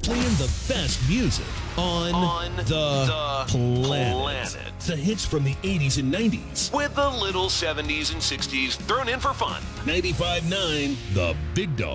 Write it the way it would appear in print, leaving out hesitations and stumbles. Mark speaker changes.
Speaker 1: Playing the best music on the planet. The hits from the 80s and 90s.
Speaker 2: With a little 70s and 60s thrown in for fun.
Speaker 1: 95.9 The Big Dog.